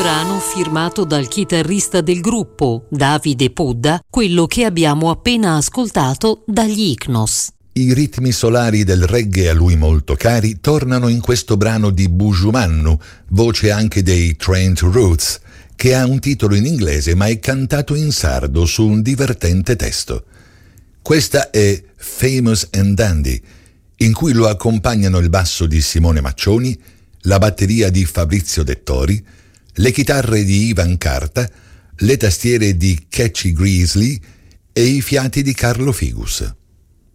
brano firmato dal chitarrista del gruppo, Davide Pudda, quello che abbiamo appena ascoltato dagli Ichnos. I ritmi solari del reggae a lui molto cari tornano in questo brano di Buju Mannu, voce anche dei Trent Roots, che ha un titolo in inglese ma è cantato in sardo su un divertente testo. Questa è Famous and Dandy, in cui lo accompagnano il basso di Simone Maccioni, la batteria di Fabrizio Dettori, le chitarre di Ivan Carta, le tastiere di Catchy Grizzly e i fiati di Carlo Figus.